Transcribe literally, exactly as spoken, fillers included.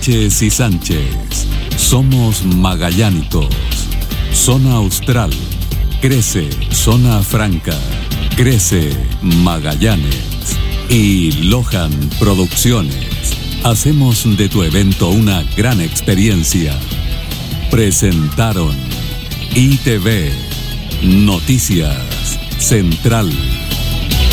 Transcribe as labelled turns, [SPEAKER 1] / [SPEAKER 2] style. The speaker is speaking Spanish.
[SPEAKER 1] Sánchez y Sánchez. Somos magallánicos. Zona Austral. Crece Zona Franca. Crece Magallanes. Y Lohan Producciones. Hacemos de tu evento una gran experiencia. Presentaron I T V Noticias Central.